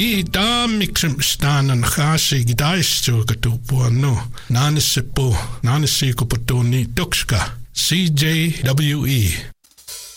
I da mixum stan an chasi gidaistu katupuano. Nanisipo, nanisiko potoni tukska. CJWE.